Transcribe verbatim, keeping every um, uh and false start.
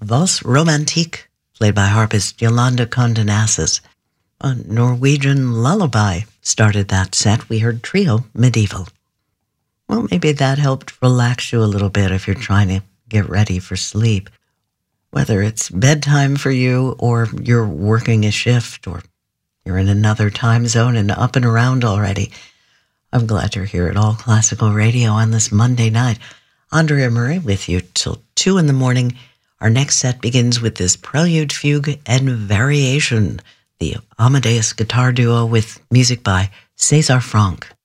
Valse Romantique, played by harpist Yolanda Condonassis. A Norwegian lullaby started that set. We heard Trio Medieval. Well, maybe that helped relax you a little bit if you're trying to get ready for sleep. Whether it's bedtime for you or you're working a shift or you're in another time zone and up and around already, I'm glad you're here at All Classical Radio on this Monday night. Andrea Murray with you till two in the morning. Our next set begins with this Prelude, Fugue, and Variation, the Amadeus guitar duo with music by César Franck.